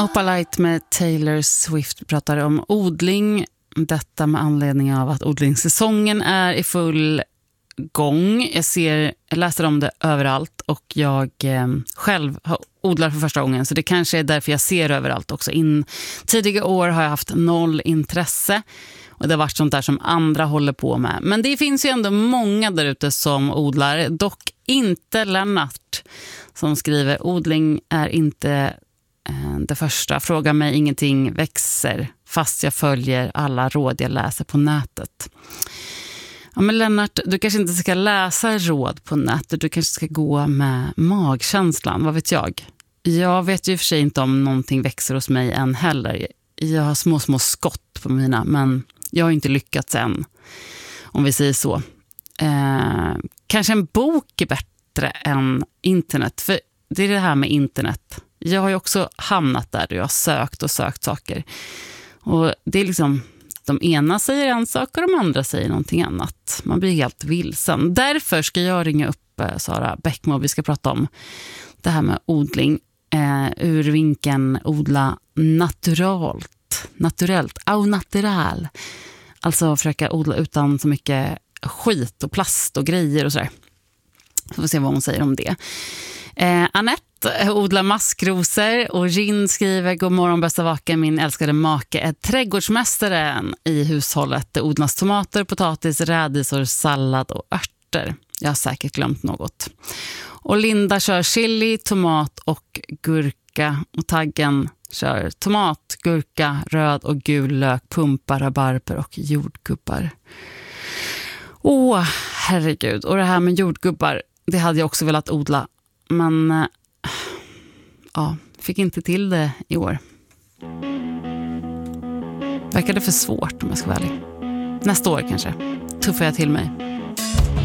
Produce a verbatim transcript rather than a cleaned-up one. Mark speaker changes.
Speaker 1: Opalite med Taylor Swift pratar om odling. Detta med anledning av att odlingssäsongen är i full gång. Jag ser, jag läser om det överallt och jag eh, själv har odlar för första gången, så det kanske är därför jag ser överallt också. In tidiga år har jag haft noll intresse och det har varit sånt där som andra håller på med. Men det finns ju ändå många där ute som odlar, dock inte Lennart som skriver: odling är inte eh, det första. Fråga mig ingenting, växer fast jag följer alla råd jag läser på nätet. Ja, men Lennart, du kanske inte ska läsa råd på nätet. Du kanske ska gå med magkänslan, vad vet jag? Jag vet ju för sig inte om någonting växer hos mig än heller. Jag har små, små skott på mina, men jag har inte lyckats än, om vi säger så. Eh, kanske en bok är bättre än internet, för det är det här med internet. Jag har ju också hamnat där och jag har sökt och sökt saker. Och det är liksom... De ena säger en sak och de andra säger någonting annat. Man blir helt vilsen. Därför ska jag ringa upp Sara Bäckmo. Vi ska prata om det här med odling. Eh, ur vinkeln odla naturalt. Naturellt. Au natural. Alltså försöka odla utan så mycket skit och plast och grejer och sådär. Får vi se vad hon säger om det. Eh, Annette odlar maskrosor och Rin skriver: god morgon bästa vaken, min älskade make är trädgårdsmästaren i hushållet. Det odlas tomater, potatis, rädisor, sallad och örter. Jag har säkert glömt något. Och Linda kör chili, tomat och gurka. Och Taggen kör tomat, gurka, röd och gul lök, pumpa, rabarber och jordgubbar. Åh, herregud. Och det här med jordgubbar, det hade jag också velat odla. Men ja, fick inte till det i år. Verkar det för svårt om jag ska vara ärlig. Nästa år kanske tuffar jag till mig.